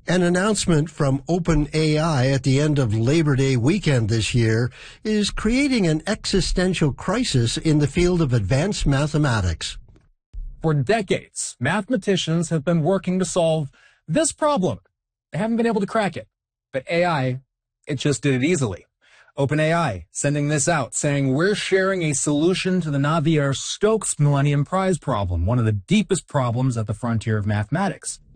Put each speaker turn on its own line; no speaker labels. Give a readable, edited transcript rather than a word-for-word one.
An announcement from OpenAI at the end of Labor Day weekend this year is creating an existential crisis in the field of advanced mathematics.
For decades, mathematicians have been working to solve this problem. They haven't been able to crack it. But AI, it just did it easily. OpenAI sending this out, saying we're sharing a solution to the Navier-Stokes Millennium Prize problem, one of the deepest problems at the frontier of mathematics.